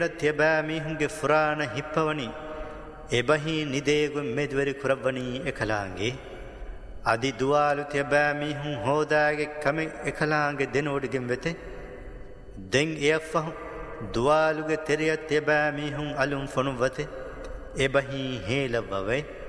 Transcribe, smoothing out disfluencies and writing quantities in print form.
තියබෑමිහුන්ගේ ෆුරාණ හිප්පවනි එබහි නිදේගුන් මෙදවරි කුරබ්වනී එකලාන්ගේ අධි දුවාලු තියබෑමිහුන් හෝදාගේ කම එකලාන්ගේ දෙනෝඩිගෙන් වෙත දෙන් එයෆහු දුවාලුගේ තෙරිය තියබෑමිහුන් අලුම් ෆොනුවත එබහි හේලවවේ